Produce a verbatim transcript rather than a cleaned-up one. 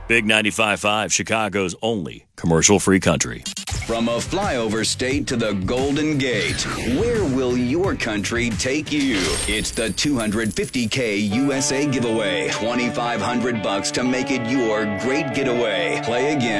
Big ninety-five point five, Chicago's only commercial-free country. From a flyover state to the Golden Gate, where will your country take you? It's the two hundred fifty K U S A giveaway. twenty-five hundred bucks to make it your great getaway. Play again.